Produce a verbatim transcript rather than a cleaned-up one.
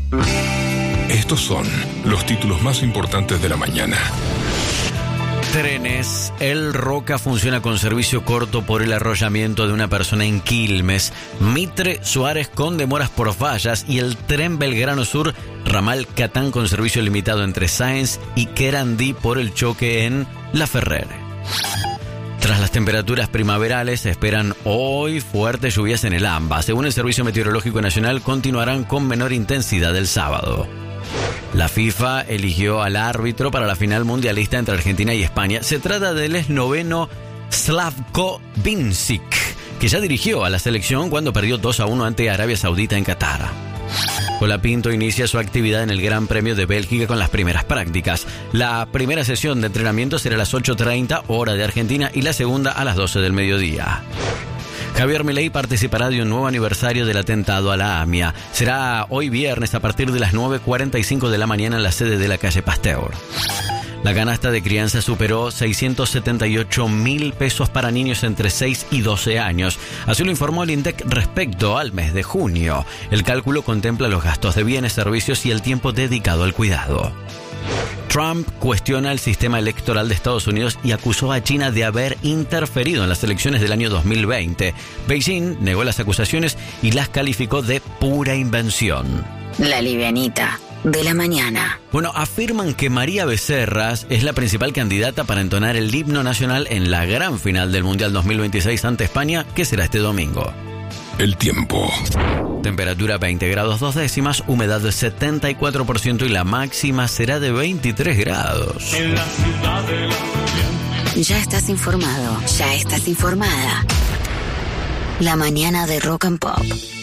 Estos son los títulos más importantes de la mañana. Trenes. El Roca funciona con servicio corto por el arrollamiento de una persona en Quilmes. Mitre Suárez con demoras por fallas. Y el tren Belgrano Sur, ramal Catán con servicio limitado entre Sáenz y Querandí por el choque en La Ferrer. Tras las temperaturas primaverales, se esperan hoy fuertes lluvias en el AMBA. Según el Servicio Meteorológico Nacional, continuarán con menor intensidad el sábado. La FIFA eligió al árbitro para la final mundialista entre Argentina y España. Se trata del esloveno Slavko Vincic, que ya dirigió a la selección cuando perdió dos a uno ante Arabia Saudita en Qatar. Colapinto inicia su actividad en el Gran Premio de Bélgica con las primeras prácticas. La primera sesión de entrenamiento será a las ocho treinta, hora de Argentina, y la segunda a las doce del mediodía. Javier Milei participará de un nuevo aniversario del atentado a la AMIA. Será hoy viernes a partir de las nueve cuarenta y cinco de la mañana en la sede de la calle Pasteur. La canasta de crianza superó seiscientos setenta y ocho mil pesos para niños entre seis y doce años. Así lo informó el INDEC respecto al mes de junio. El cálculo contempla los gastos de bienes, servicios y el tiempo dedicado al cuidado. Trump cuestiona el sistema electoral de Estados Unidos y acusó a China de haber interferido en las elecciones del año dos mil veinte. Beijing negó las acusaciones y las calificó de pura invención. La livianita de la mañana. Bueno, afirman que María Becerras es la principal candidata para entonar el himno nacional en la gran final del Mundial dos mil veintiséis ante España, que será este domingo. El tiempo. Temperatura veinte grados dos décimas, humedad de setenta y cuatro por ciento y la máxima será de veintitrés grados. En la ciudad de la... Ya estás informado, ya estás informada. La mañana de Rock and Pop.